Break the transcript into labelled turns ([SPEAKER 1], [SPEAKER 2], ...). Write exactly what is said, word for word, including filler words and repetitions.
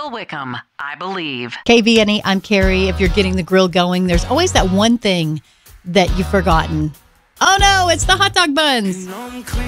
[SPEAKER 1] Bill Wickham, I Believe.
[SPEAKER 2] K V N E, I'm Carrie. If you're getting the grill going, there's always that one thing that you've forgotten. Oh no, it's the hot dog buns.